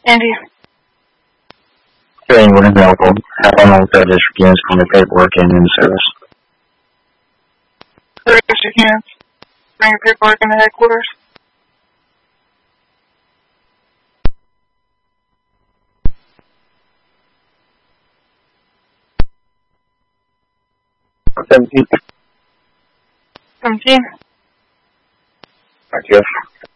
Andy. Hearing when available. How long will this begins from the paperwork and in service? Quick as you can. Bring your paperwork into headquarters. Seventeen. 17. Thank you.